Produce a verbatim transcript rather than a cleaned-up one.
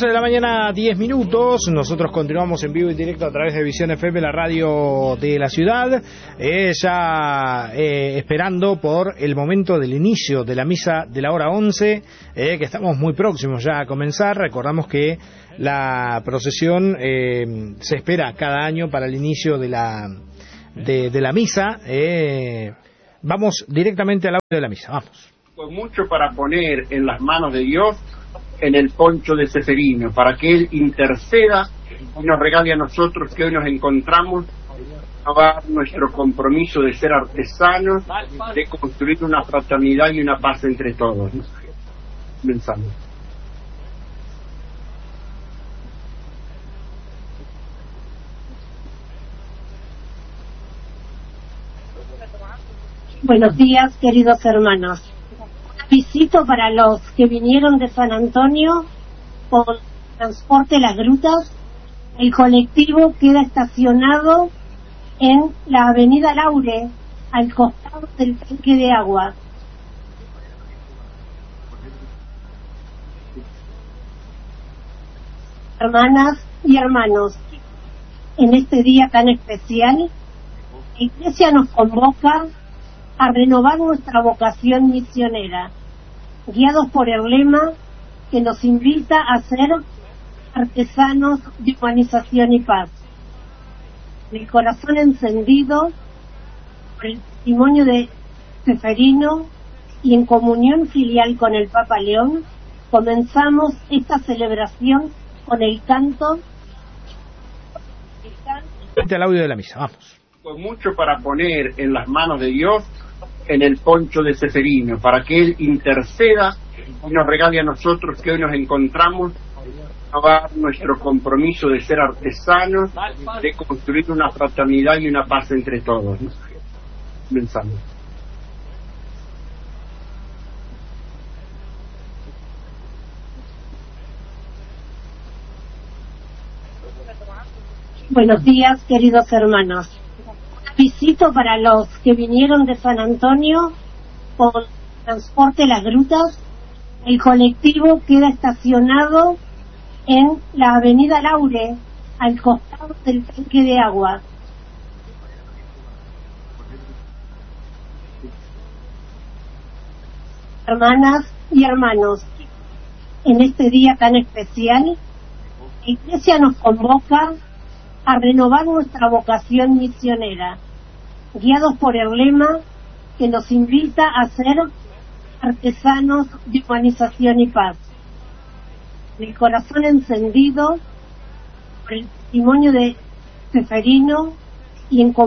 once de la mañana, diez minutos. Nosotros continuamos en vivo y directo a través de Visión F M, la radio de la ciudad, eh, ya eh, esperando por el momento del inicio de la misa de la hora once, eh, que estamos muy próximos ya a comenzar. Recordamos que la procesión eh, se espera cada año para el inicio de la, de, de la misa. Eh, vamos directamente al audio de la misa, vamos. Pues mucho para poner en las manos de Dios en el poncho de Ceferino, para que Él interceda y nos regale a nosotros que hoy nos encontramos a nuestro compromiso de ser artesanos, de construir una fraternidad y una paz entre todos. Pensando. Buenos días, queridos hermanos. Visito para los que vinieron de San Antonio por transporte Las Grutas. El colectivo queda estacionado en la avenida Laure, al costado del tanque de agua. Hermanas y hermanos, en este día tan especial, la Iglesia nos convoca a renovar nuestra vocación misionera, guiados por el lema que nos invita a ser artesanos de humanización y paz. El corazón encendido por el testimonio de Ceferino y en comunión filial con el Papa León, comenzamos esta celebración con el canto. El canto. El audio de la misa, vamos. Pues mucho para poner en las manos de Dios en el poncho de Ceferino, para que Él interceda y nos regale a nosotros que hoy nos encontramos a nuestro compromiso de ser artesanos, de construir una fraternidad y una paz entre todos. Pensando. Buenos días, queridos hermanos. Visito para los que vinieron de San Antonio por transporte Las Grutas. El colectivo queda estacionado en la avenida Laure, al costado del tanque de agua. Hermanas y hermanos, en este día tan especial, la Iglesia nos convoca a renovar nuestra vocación misionera, guiados por el lema que nos invita a ser artesanos de humanización y paz. El corazón encendido por el testimonio de Ceferino y en